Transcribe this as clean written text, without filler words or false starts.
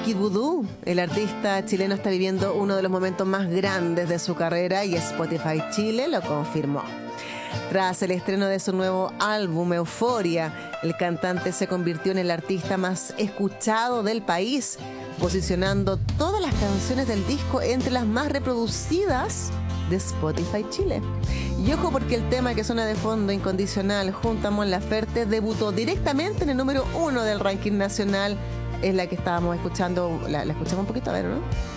Kid Voodoo, el artista chileno, está viviendo uno de los momentos más grandes de su carrera y Spotify Chile lo confirmó. Tras el estreno de su nuevo álbum Euforia, el cantante se convirtió en el artista más escuchado del país, posicionando todas las canciones del disco entre las más reproducidas de Spotify Chile. Y ojo, porque el tema que suena de fondo, Incondicional, junto a Mon Laferte, debutó directamente en el número 1 del ranking nacional. Es la que estábamos escuchando, la escuchamos un poquito, a ver, ¿no?